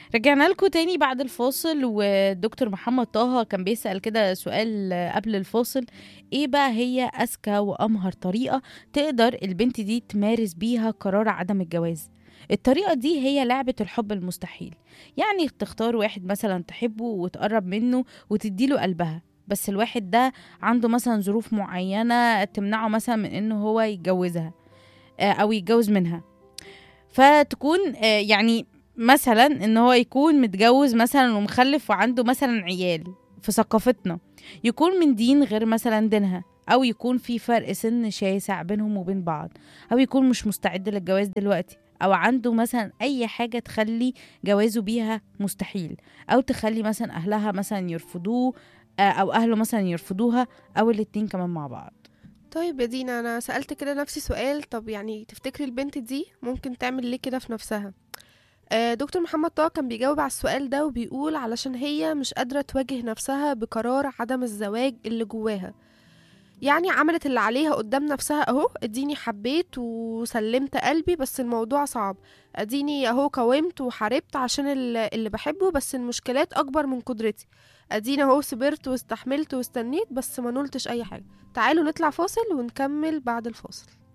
رجعنا لكم تاني بعد الفاصل، والدكتور محمد طه كان بيسأل كده سؤال قبل الفاصل: ايه بقى هي اذكى وامهر طريقة تقدر البنت دي تمارس بيها قرار عدم الجواز؟ الطريقة دي هي لعبة الحب المستحيل. يعني تختار واحد مثلا تحبه وتقرب منه وتديله قلبها، بس الواحد ده عنده مثلا ظروف معينة تمنعه مثلا من انه هو يتجوزها، او يتجوز منها. فتكون يعني مثلا ان هو يكون متجوز مثلا ومخلف وعنده مثلا عيال في ثقافتنا، يكون من دين غير مثلا دينها، او يكون في فرق سن شاسع بينهم وبين بعض، او يكون مش مستعد للجواز دلوقتي، او عنده مثلا اي حاجة تخلي جوازه بيها مستحيل، او تخلي مثلا اهلها مثلا يرفضوه، او اهله مثلا يرفضوها، او الاتنين كمان مع بعض. طيب يا دينا، انا سألت كده نفسي سؤال. طب يعني تفتكري البنت دي ممكن تعمل ليه كده في نفسها؟ دكتور محمد طه كان بيجاوب على السؤال ده وبيقول علشان هي مش قادرة تواجه نفسها بقرار عدم الزواج اللي جواها. يعني عملت اللي عليها قدام نفسها اهو، اديني حبيت وسلمت قلبي بس الموضوع صعب، اديني اهو قاومت وحاربت عشان اللي بحبه بس المشكلات اكبر من قدرتي، اديني اهو صبرت واستحملت واستنيت بس ما نلتش اي حاجة. تعالوا نطلع فاصل ونكمل بعد الفاصل.